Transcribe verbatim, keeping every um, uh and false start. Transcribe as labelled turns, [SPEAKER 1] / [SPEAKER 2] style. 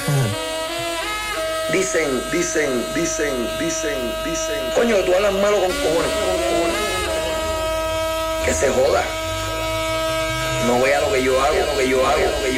[SPEAKER 1] Dicen, dicen, dicen, dicen, dicen. Coño, tú hablas malo con cojones. Que se joda. No vea lo que yo hago, lo que yo hago, lo que yo